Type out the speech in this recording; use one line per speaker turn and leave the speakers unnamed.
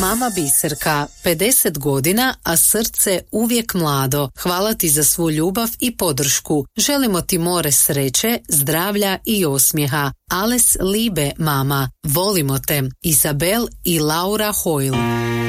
Mama Biserka, 50 godina, a srce uvijek mlado. Hvala ti za svu ljubav i podršku. Želimo ti more sreće, zdravlja i osmijeha. Alles Liebe, mama. Volimo te. Izabel i Laura Hoyle.